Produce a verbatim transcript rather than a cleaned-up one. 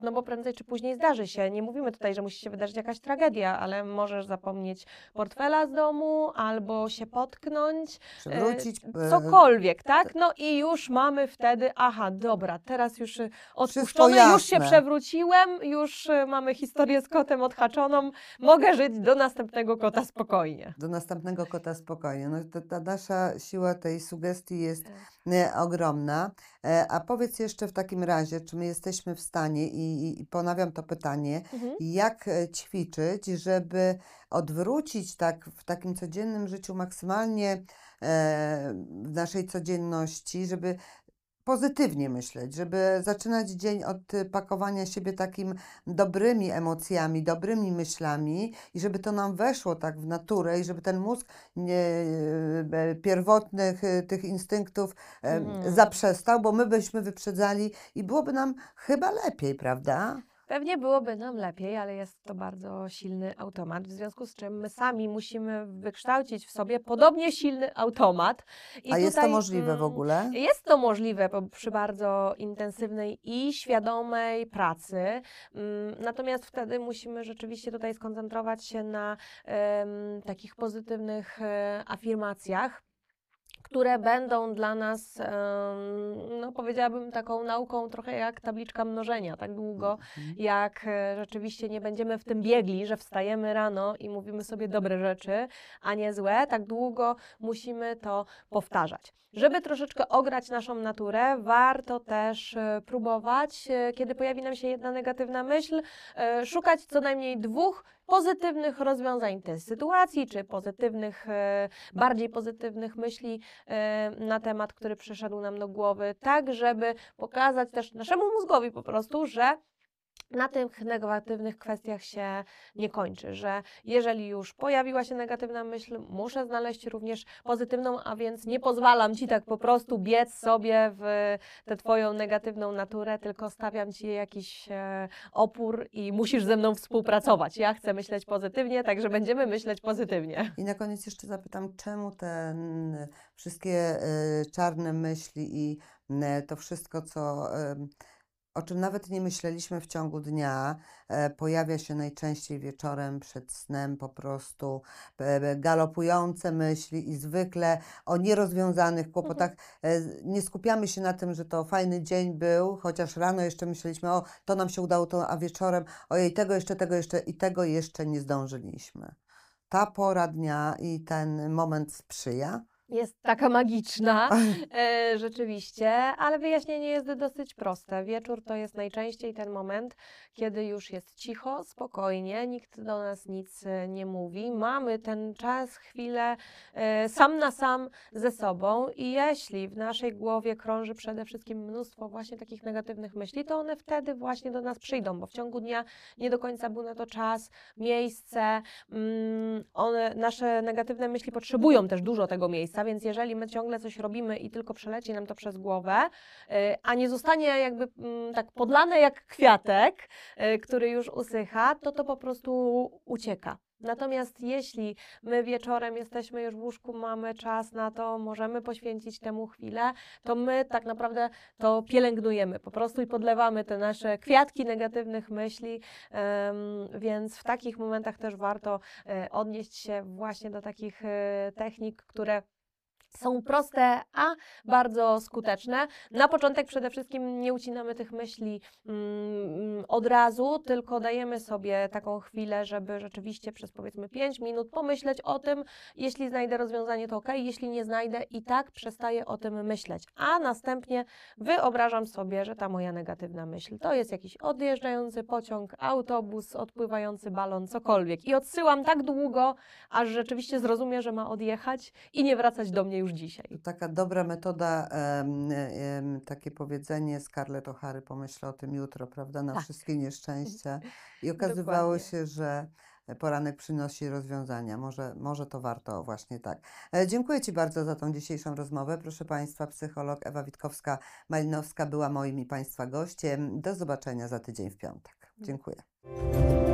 no bo prędzej czy później zdarzy się. Nie mówimy tutaj, że musi się wydarzyć jakaś tragedia, ale możesz zapomnieć portfela z domu albo się potknąć, Przewrócić. e, cokolwiek, tak? No i już mamy wtedy, aha, dobra, teraz już y, Wszystko odpuszczone, już się jasne. przewróciłem, już y, mamy historię z kotem odhaczoną, mogę żyć do następnego kota spokojnie. Do następnego kota spokojnie. No, to, ta nasza siła tej sugestii jest Tak. e, ogromna. E, a powiedz jeszcze w takim razie, czy my jesteśmy w stanie, i, i, i ponawiam to pytanie, Mhm. jak e, ćwiczyć, żeby odwrócić tak w takim codziennym życiu maksymalnie e, w naszej codzienności, żeby pozytywnie myśleć, żeby zaczynać dzień od y, pakowania siebie takim dobrymi emocjami, dobrymi myślami i żeby to nam weszło tak w naturę i żeby ten mózg nie, e, pierwotnych y, tych instynktów e, Mhm. zaprzestał, bo my byśmy wyprzedzali i byłoby nam chyba lepiej, prawda? Pewnie byłoby nam lepiej, ale jest to bardzo silny automat, w związku z czym my sami musimy wykształcić w sobie podobnie silny automat. I A jest to tutaj, możliwe w mm, ogóle? Jest to możliwe po- przy bardzo intensywnej i świadomej pracy, mm, natomiast wtedy musimy rzeczywiście tutaj skoncentrować się na em, takich pozytywnych e, afirmacjach, które będą dla nas, em, no powiedziałabym, taką nauką trochę jak tabliczka mnożenia, tak długo Mhm. jak e, rzeczywiście nie będziemy w tym biegli, że wstajemy rano i mówimy sobie dobre rzeczy, a nie złe, tak długo musimy to powtarzać. Żeby troszeczkę ograć naszą naturę, warto też e, próbować, e, kiedy pojawi nam się jedna negatywna myśl, e, szukać co najmniej dwóch pozytywnych rozwiązań tej sytuacji, czy pozytywnych, e, bardziej pozytywnych myśli e, na temat, który przyszedł nam do głowy, tak żeby pokazać też naszemu mózgowi po prostu, że na tych negatywnych kwestiach się nie kończy, że jeżeli już pojawiła się negatywna myśl, muszę znaleźć również pozytywną, a więc nie pozwalam Ci tak po prostu biec sobie w tę Twoją negatywną naturę, tylko stawiam Ci jakiś e, opór i musisz ze mną współpracować. Ja chcę myśleć pozytywnie, także będziemy myśleć pozytywnie. I na koniec jeszcze zapytam, czemu te mm, wszystkie y, czarne myśli i mm, to wszystko, co, ym, o czym nawet nie myśleliśmy w ciągu dnia, e, pojawia się najczęściej wieczorem przed snem, po prostu e, e, galopujące myśli i zwykle o nierozwiązanych kłopotach. E, z- nie skupiamy się na tym, że to fajny dzień był, chociaż rano jeszcze myśleliśmy, o, to nam się udało, to, a wieczorem, ojej, tego jeszcze, tego jeszcze i tego jeszcze nie zdążyliśmy. Ta pora dnia i ten moment sprzyja. Jest taka magiczna, e, rzeczywiście, ale wyjaśnienie jest dosyć proste. Wieczór to jest najczęściej ten moment, kiedy już jest cicho, spokojnie, nikt do nas nic e, nie mówi. Mamy ten czas, chwilę e, sam na sam ze sobą i jeśli w naszej głowie krąży przede wszystkim mnóstwo właśnie takich negatywnych myśli, to one wtedy właśnie do nas przyjdą, bo w ciągu dnia nie do końca był na to czas, miejsce. Mm, one, nasze negatywne myśli potrzebują też dużo tego miejsca, więc jeżeli my ciągle coś robimy i tylko przeleci nam to przez głowę, y, a nie zostanie jakby mm, tak podlane jak kwiatek, y, który już usycha, to to po prostu ucieka. Natomiast jeśli my wieczorem jesteśmy już w łóżku, mamy czas na to, możemy poświęcić temu chwilę, to my tak naprawdę to pielęgnujemy po prostu i podlewamy te nasze kwiatki negatywnych myśli, em, więc w takich momentach też warto e, odnieść się właśnie do takich e, technik, które są proste, a bardzo skuteczne. Na początek przede wszystkim nie ucinamy tych myśli mm, od razu, tylko dajemy sobie taką chwilę, żeby rzeczywiście przez powiedzmy pięć minut pomyśleć o tym. Jeśli znajdę rozwiązanie, to ok, jeśli nie znajdę, i tak przestaję o tym myśleć. A następnie wyobrażam sobie, że ta moja negatywna myśl to jest jakiś odjeżdżający pociąg, autobus, odpływający balon, cokolwiek. I odsyłam tak długo, aż rzeczywiście zrozumie, że ma odjechać i nie wracać do mnie już dzisiaj. To taka dobra metoda, em, em, takie powiedzenie Scarlett O'Hary, pomyślę o tym jutro, prawda, na Tak. wszystkie nieszczęścia. I okazywało Dokładnie. się, że poranek przynosi rozwiązania. Może, może to warto właśnie tak. E, Dziękuję Ci bardzo za tą dzisiejszą rozmowę. Proszę Państwa, psycholog Ewa Witkowska-Malinowska była moim i Państwa gościem. Do zobaczenia za tydzień w piątek. Dziękuję.